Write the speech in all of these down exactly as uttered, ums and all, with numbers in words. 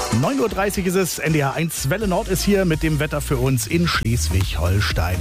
neun Uhr dreißig ist es, N D R eins Welle Nord ist hier mit dem Wetter für uns in Schleswig-Holstein.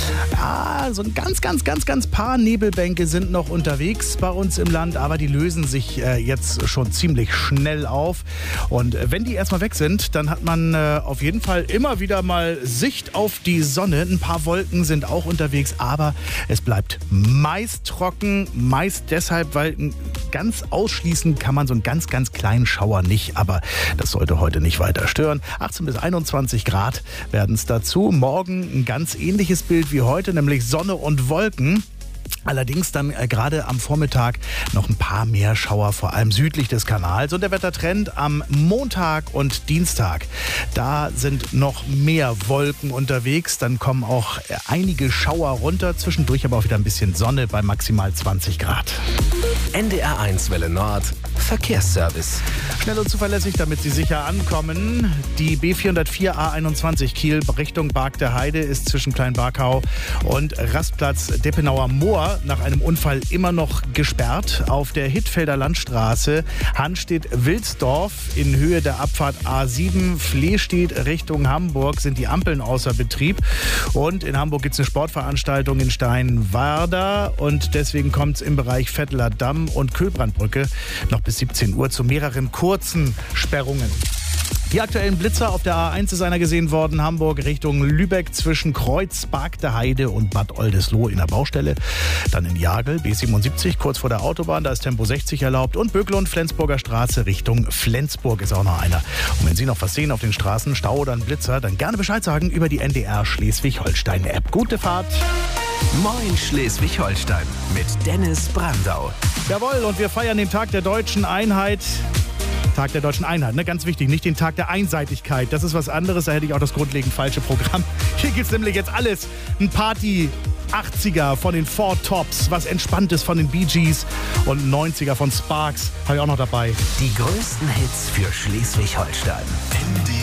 Ja, so ein ganz, ganz, ganz, ganz paar Nebelbänke sind noch unterwegs bei uns im Land, aber die lösen sich äh, jetzt schon ziemlich schnell auf. Und wenn die erstmal weg sind, dann hat man äh, auf jeden Fall immer wieder mal Sicht auf die Sonne. Ein paar Wolken sind auch unterwegs, aber es bleibt meist trocken, meist deshalb, weil ganz ausschließen kann man so einen ganz, ganz kleinen Schauer nicht, aber das sollte heute nicht weiter stören. achtzehn bis einundzwanzig Grad werden es dazu. Morgen ein ganz ähnliches Bild wie heute, nämlich Sonne und Wolken. Allerdings dann äh, gerade am Vormittag noch ein paar mehr Schauer, vor allem südlich des Kanals. Und der Wettertrend am Montag und Dienstag, da sind noch mehr Wolken unterwegs. Dann kommen auch äh, einige Schauer runter, zwischendurch aber auch wieder ein bisschen Sonne bei maximal zwanzig Grad. N D R eins Welle Nord Verkehrsservice. Schnell und zuverlässig, damit Sie sicher ankommen. Die B vierhundertvier A einundzwanzig Kiel Richtung Barg der Heide ist zwischen Kleinbarkau und Rastplatz Deppenauer Moor nach einem Unfall immer noch gesperrt. Auf der Hittfelder Landstraße Hanstedt-Wilsdorf in Höhe der Abfahrt A sieben Flehstedt Richtung Hamburg sind die Ampeln außer Betrieb. Und in Hamburg gibt es eine Sportveranstaltung in Steinwerder und deswegen kommt es im Bereich Vetteler Damm und Köhlbrandbrücke noch bis siebzehn Uhr zu mehreren kurzen Sperrungen. Die aktuellen Blitzer auf der A eins ist einer gesehen worden, Hamburg Richtung Lübeck zwischen Kreuz, Barg der Heide und Bad Oldesloe in der Baustelle. Dann in Jagel, B siebenundsiebzig, kurz vor der Autobahn, da ist Tempo sechzig erlaubt. Und Böglund, Flensburger Straße Richtung Flensburg ist auch noch einer. Und wenn Sie noch was sehen auf den Straßen, Stau oder ein Blitzer, dann gerne Bescheid sagen über die N D R Schleswig-Holstein-App. Gute Fahrt! Moin Schleswig-Holstein mit Dennis Brandau. Jawohl, und wir feiern den Tag der deutschen Einheit. Tag der deutschen Einheit, ne? Ganz wichtig, nicht den Tag der Einseitigkeit. Das ist was anderes, da hätte ich auch das grundlegend falsche Programm. Hier gibt's nämlich jetzt alles. Ein Party achtziger von den Four Tops, was Entspanntes von den Bee Gees und neunziger von Sparks habe ich auch noch dabei. Die größten Hits für Schleswig-Holstein.